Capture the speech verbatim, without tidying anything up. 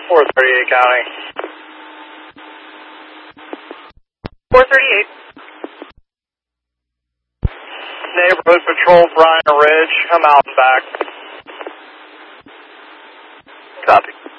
four thirty-eight County. four thirty-eight. Neighborhood Patrol, Bryant Ridge. I'm out and back. Copy.